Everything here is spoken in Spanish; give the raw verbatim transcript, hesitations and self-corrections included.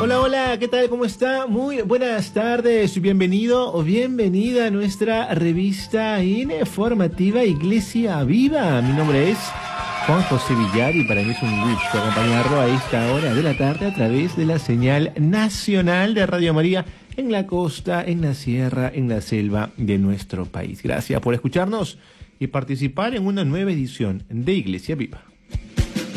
Hola, hola, ¿qué tal? ¿Cómo está? Muy buenas tardes, bienvenido o bienvenida a nuestra revista informativa Iglesia Viva. Mi nombre es Juan José Villar y para mí es un gusto acompañarlo a esta hora de la tarde a través de la señal nacional de Radio María en la costa, en la sierra, en la selva de nuestro país. Gracias por escucharnos y participar en una nueva edición de Iglesia Viva.